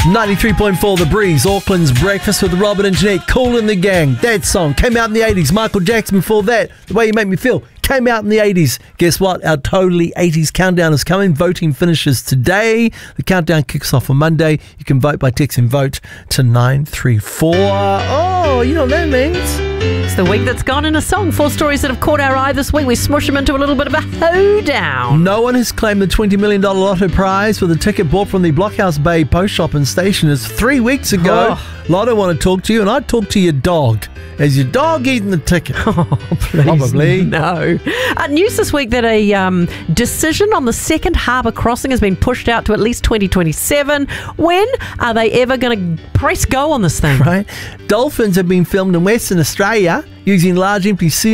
93.4 The Breeze, Auckland's Breakfast with Robin and Jeanette, Kool and the Gang. That song came out in the 80s. Michael Jackson before that, The Way You Make Me Feel, came out in the 80s. Guess what? Our Totally 80s countdown is coming. Voting finishes today. The countdown kicks off on Monday. You can vote by texting VOTE to 934. Oh, you know what that means? It's the week that's gone in a song. 4 stories that have caught our eye this week. We smush them into a little bit of a hoedown. No one has claimed the $20 million lotto prize with a ticket bought from the Blockhouse Bay post shop and station as 3 weeks ago. Lotto want to talk to you, and I'd talk to your dog. Is your dog eating the ticket? Oh, please. Probably. No. News this week that a decision on the second harbour crossing has been pushed out to at least 2027. When are they ever going to press go on this thing? Right. Dolphins have been filmed in Western Australia using large empty sea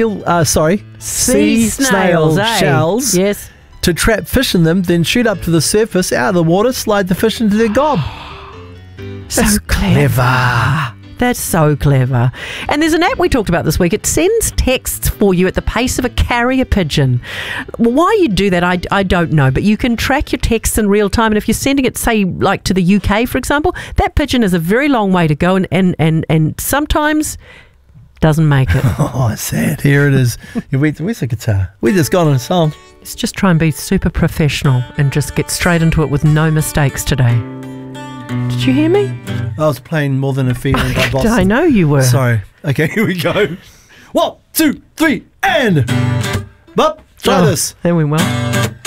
snail shells to trap fish in them, then shoot up to the surface, out of the water, slide the fish into their gob. So clever. That's so clever. And there's an app we talked about this week. It sends texts for you at the pace of a carrier pigeon. Why you do that, I don't know, but you can track your texts in real time. And if you're sending it, say, like to the UK, for example, that pigeon is a very long way to go and sometimes doesn't make it. Oh, sad. Here it is. Where's the guitar? We just got on a song. Let's just try and be super professional and just get straight into it with no mistakes today. Did you hear me? I was playing More Than a Feeling by Boston. I know you were. Sorry. Okay, here we go. 1, 2, 3, and... Well, try this. There we will.